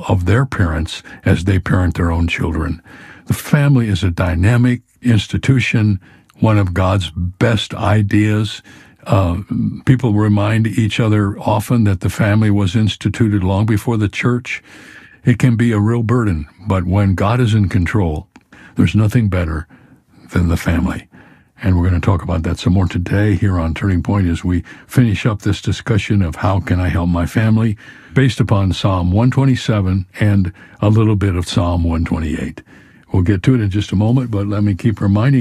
of their parents as they parent their own children. The family is a dynamic institution, one of God's best ideas. People remind each other often that the family was instituted long before the church. It can be a real burden, but when God is in control, there's nothing better than the family. And we're going to talk about that some more today here on Turning Point as we finish up this discussion of how can I help my family based upon Psalm 127 and a little bit of Psalm 128. We'll get to it in just a moment, but let me keep reminding